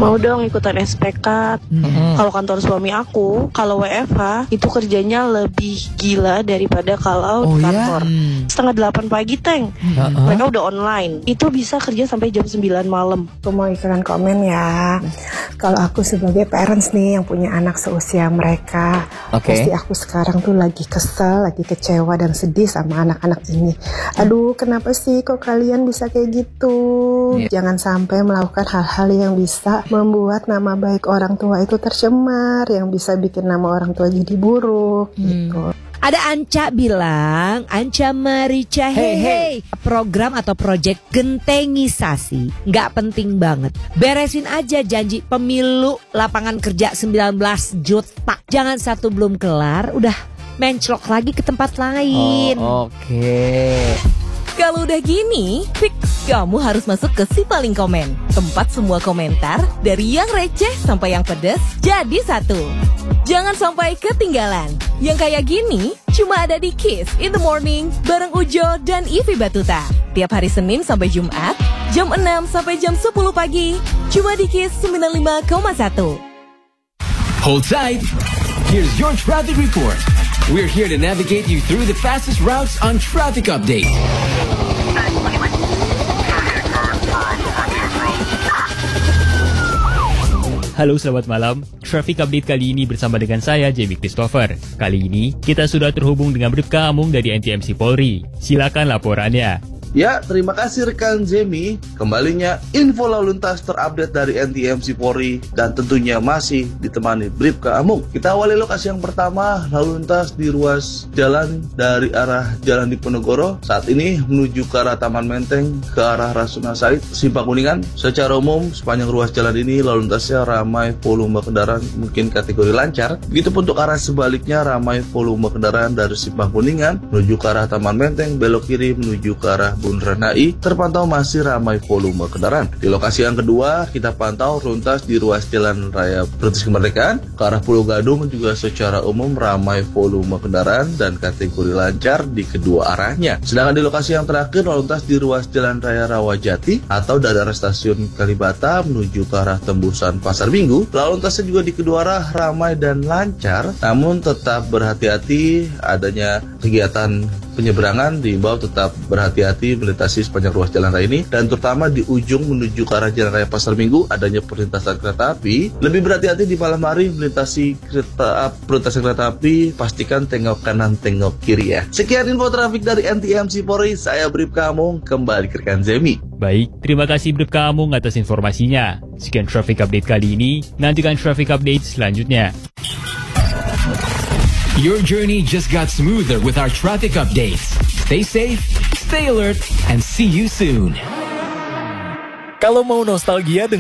Mau dong ikutan SPK. Kalau kantor suami aku, kalau WFH itu kerjanya lebih gila daripada kalau di kantor. Setengah 8 pagi, Teng. Mereka udah online. Itu bisa kerja sampai jam 9 malam. Aku mau ikutan komen ya. Kalau aku sebagai parents nih yang punya anak seusia mereka, pasti aku sekarang tuh lagi kesel, lagi kecewa dan sedih sama anak-anak ini. Aduh, kenapa sih kok kalian bisa kayak gitu? Jangan sampai melakukan hal-hal yang bisa membuat nama baik orang tua itu tercemar, yang bisa bikin nama orang tua jadi buruk gitu. Ada Anca bilang, Anca Marica, hey, program atau proyek gentengisasi nggak penting banget. Beresin aja janji pemilu lapangan kerja 19 juta. Jangan satu belum kelar, udah menclok lagi ke tempat lain. Kalau udah gini, fix kamu harus masuk ke Si Paling Komen. Tempat semua komentar, dari yang receh sampai yang pedes, jadi satu. Jangan sampai ketinggalan. Yang kayak gini, cuma ada di Kiss in the Morning, bareng Ujo dan Ivy Batuta. Tiap hari Senin sampai Jumat, jam 6 sampai jam 10 pagi. Cuma di Kiss 95,1. Hold tight. Here's your traffic report. We're here to navigate you through the fastest routes on Traffic Update. Halo, selamat malam. Traffic Update kali ini bersama dengan saya, Jamie Christopher. Kali ini, kita sudah terhubung dengan Bribka Amung dari NTMC Polri. Silakan laporannya. Ya, terima kasih rekan Jamie. Kembalinya info lalu lintas terupdate dari NTMC Polri dan tentunya masih ditemani Bribka Amung. Kita awali lokasi yang pertama, lalu lintas di ruas jalan dari arah Jalan Diponegoro saat ini menuju ke arah Taman Menteng ke arah Rasuna Said, Simpang Kuningan. Secara umum sepanjang ruas jalan ini lalu lintasnya ramai, volume kendaraan mungkin kategori lancar. Begitupun untuk arah sebaliknya ramai, volume kendaraan dari Simpang Kuningan menuju ke arah Taman Menteng, belok kiri menuju ke arah Bundaran HI terpantau masih ramai volume kendaraan. Di lokasi yang kedua kita pantau lintas di ruas Jalan Raya Perintis Kemerdekaan ke arah Pulau Gadung juga secara umum ramai volume kendaraan dan kategori lancar di kedua arahnya. Sedangkan di lokasi yang terakhir lalu lintas di ruas Jalan Raya Rawajati atau dari arah stasiun Kalibata menuju ke arah tembusan Pasar Minggu, lalu lintasnya juga di kedua arah ramai dan lancar, namun tetap berhati-hati adanya kegiatan penyeberangan, diimbau tetap berhati-hati melintasi sepanjang ruas jalan raya ini, dan terutama di ujung menuju ke arah Jalan Raya Pasar Minggu adanya perlintasan kereta api. Lebih berhati-hati di malam hari melintasi perlintasan kereta api, pastikan tengok kanan tengok kiri ya. Sekian info trafik dari NTMC Polri, saya Bribka Amung, kembali ke rekan Zemi. Baik, terima kasih Bribka Amung atas informasinya. Sekian Traffic Update kali ini, nantikan Traffic Update selanjutnya. Your journey just got smoother with our traffic updates. Stay safe, stay alert, and see you soon. Kalau mau nostalgia dengan